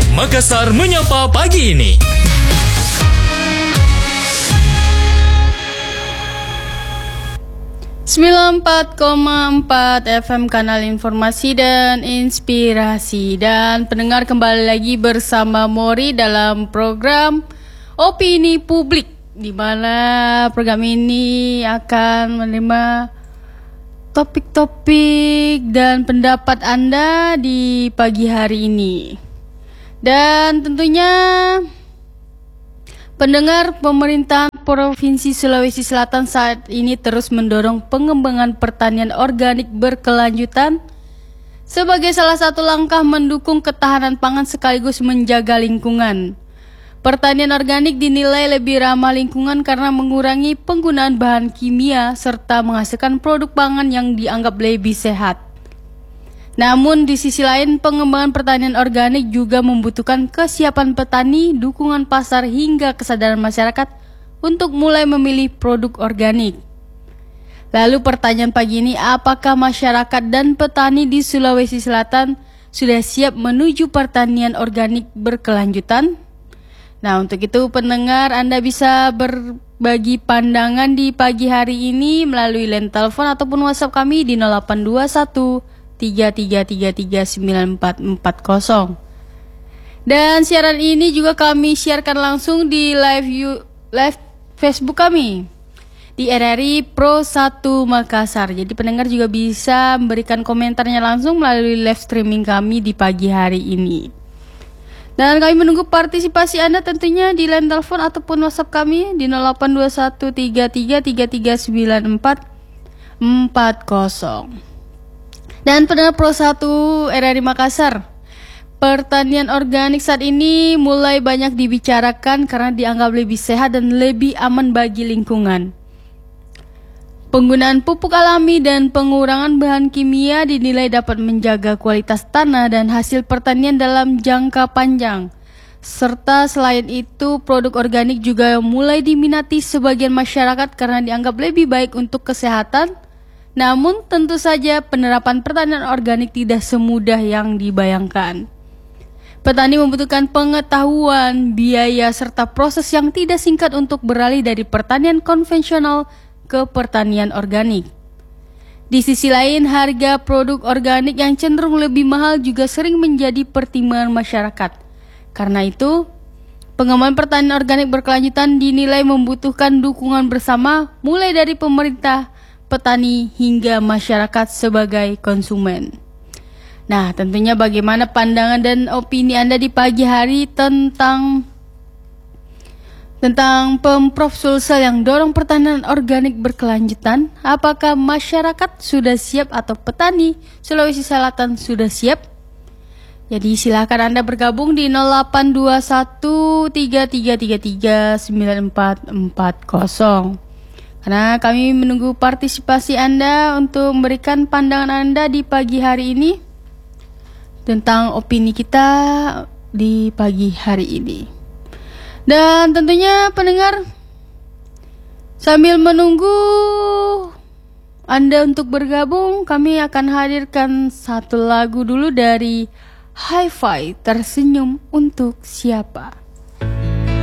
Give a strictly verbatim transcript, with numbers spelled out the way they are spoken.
Makassar Menyapa Pagi ini. sembilan puluh empat koma empat F M Kanal Informasi dan Inspirasi. Dan pendengar, kembali lagi bersama Mori dalam program Opini Publik, di mana program ini akan menerima topik-topik dan pendapat Anda di pagi hari ini. Dan tentunya pendengar, pemerintahan Provinsi Sulawesi Selatan saat ini terus mendorong pengembangan pertanian organik berkelanjutan sebagai salah satu langkah mendukung ketahanan pangan sekaligus menjaga lingkungan. Pertanian organik dinilai lebih ramah lingkungan karena mengurangi penggunaan bahan kimia serta menghasilkan produk pangan yang dianggap lebih sehat. Namun di sisi lain, pengembangan pertanian organik juga membutuhkan kesiapan petani, dukungan pasar hingga kesadaran masyarakat untuk mulai memilih produk organik. Lalu pertanyaan pagi ini, apakah masyarakat dan petani di Sulawesi Selatan sudah siap menuju pertanian organik berkelanjutan? Nah, untuk itu pendengar, Anda bisa berbagi pandangan di pagi hari ini melalui line telepon ataupun WhatsApp kami di nol delapan dua satu tiga tiga tiga tiga sembilan empat empat nol. Dan siaran ini juga kami siarkan langsung di live you, live Facebook kami di R R I Pro satu Makassar. Jadi pendengar juga bisa memberikan komentarnya langsung melalui live streaming kami di pagi hari ini. Dan kami menunggu partisipasi Anda tentunya di line telepon ataupun WhatsApp kami di nol delapan dua satu tiga tiga tiga tiga sembilan empat empat nol. Dan pendengar Pro satu R R I Makassar, pertanian organik saat ini mulai banyak dibicarakan karena dianggap lebih sehat dan lebih aman bagi lingkungan. Penggunaan pupuk alami dan pengurangan bahan kimia dinilai dapat menjaga kualitas tanah dan hasil pertanian dalam jangka panjang. Serta selain itu, produk organik juga mulai diminati sebagian masyarakat karena dianggap lebih baik untuk kesehatan. Namun tentu saja penerapan pertanian organik tidak semudah yang dibayangkan. Petani membutuhkan pengetahuan, biaya, serta proses yang tidak singkat untuk beralih dari pertanian konvensional ke pertanian organik. Di sisi lain, harga produk organik yang cenderung lebih mahal juga sering menjadi pertimbangan masyarakat. Karena itu, pengembangan pertanian organik berkelanjutan dinilai membutuhkan dukungan bersama mulai dari pemerintah, petani, hingga masyarakat sebagai konsumen. Nah, tentunya bagaimana pandangan dan opini Anda di pagi hari tentang tentang Pemprov Sulsel yang dorong pertanian organik berkelanjutan? Apakah masyarakat sudah siap atau petani Sulawesi Selatan sudah siap? Jadi silakan Anda bergabung di nol delapan dua satu tiga tiga tiga tiga sembilan empat empat nol. Karena kami menunggu partisipasi Anda untuk memberikan pandangan Anda di pagi hari ini tentang opini kita di pagi hari ini. Dan tentunya pendengar, sambil menunggu Anda untuk bergabung, kami akan hadirkan satu lagu dulu dari Hi-Fi, Tersenyum Untuk Siapa.